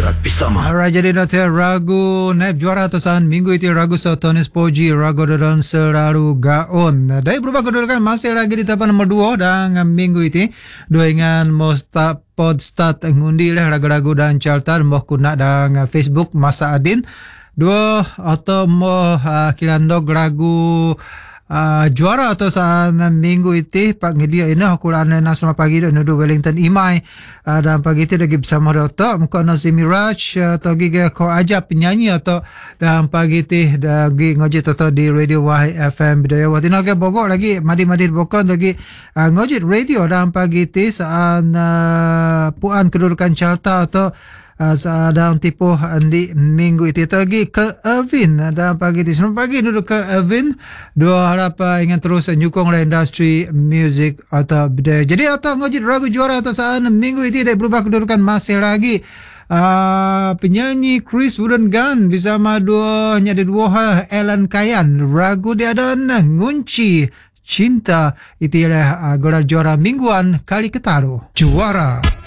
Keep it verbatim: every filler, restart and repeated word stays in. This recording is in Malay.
Surat Pisama. Alright, jadi nanti ragu naib juara atasan minggu itu ragu Sotonis Poji ragu dan selalu gaon. Dari berubah kedudukan masih lagi di tapan nombor dua dan minggu itu dua ingan Mostap Podstat ngundi lah ragu-ragu dan carta moh kuna dan Facebook Masa Adin dua atau moh uh, kilandog ragu Uh, juara atau saat minggu itu Pak Ngedia ini Quran Nasma pagi dan nudu Wellington Imai uh, dan pagi itu lagi bersama Doktor muka Nasi Miraj atau giga ko aja penyanyi atau dan pagi itu lagi ngojit atau di Radio Wahai F M Bidaya Watina ke Bogor lagi madi-madi Bogor lagi uh, ngojit radio dan pagi itu saat uh, puan kedudukan carta atau Uh, sedang tipu di minggu itu lagi ke Irvin dan pagi ini selamat pagi duduk ke Irvin dua harap uh, ingin terus nyukong lah industri music atau budaya jadi atau ngojit ragu juara atau saat minggu itu dah berubah kedudukan masih lagi uh, penyanyi Chris Wooden Gun bersama dua nyada dua Ellen Kayan ragu dia dan ngunci cinta itu ialah uh, gelar juara mingguan kali ketaruh juara.